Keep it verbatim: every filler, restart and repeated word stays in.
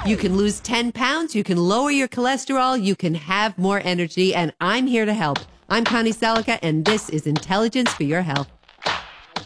You can lose ten pounds, you can lower your cholesterol, you can have more energy, and I'm here to help. I'm Connie Salica, and this is Intelligence for Your Health.